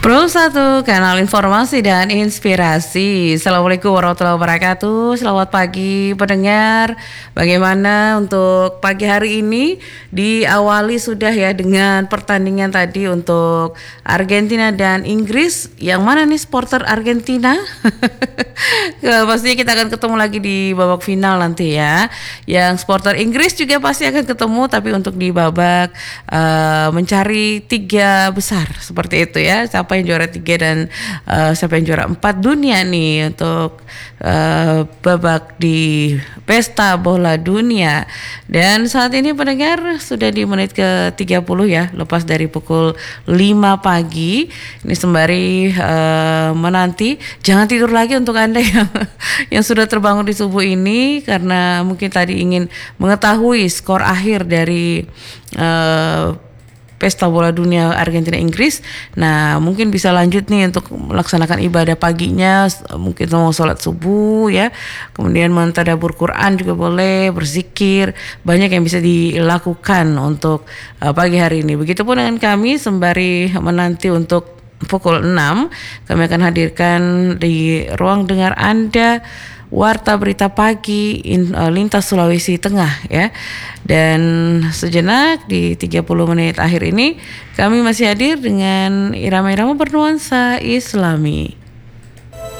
Pro 1, kanal informasi dan inspirasi. Assalamualaikum warahmatullahi wabarakatuh. Selamat pagi pendengar. Bagaimana untuk pagi hari ini? Diawali sudah ya dengan pertandingan tadi untuk Argentina dan Inggris. Yang mana nih supporter Argentina? Pastinya kita akan ketemu lagi di babak final nanti ya. Yang supporter Inggris juga pasti akan ketemu, tapi untuk di babak mencari 3 besar seperti itu ya. Siapa yang juara 3 dan siapa yang juara 4 dunia nih untuk babak di pesta bola dunia. Dan saat ini pendengar sudah di menit ke 30 ya, lepas dari pukul 5 pagi. Ini sembari menanti, jangan tidur lagi untuk Anda yang sudah terbangun di subuh ini, karena mungkin tadi ingin mengetahui skor akhir dari pesta bola dunia Argentina Inggris. Nah, mungkin bisa lanjut nih untuk melaksanakan ibadah paginya, mungkin mau sholat subuh ya, kemudian mentadabur Quran juga boleh, berzikir, banyak yang bisa dilakukan untuk pagi hari ini. Begitupun dengan kami sembari menanti untuk pukul 6 kami akan hadirkan di ruang dengar Anda Warta Berita Pagi Lintas Sulawesi Tengah ya. Dan sejenak di 30 menit akhir ini kami masih hadir dengan irama-irama bernuansa Islami.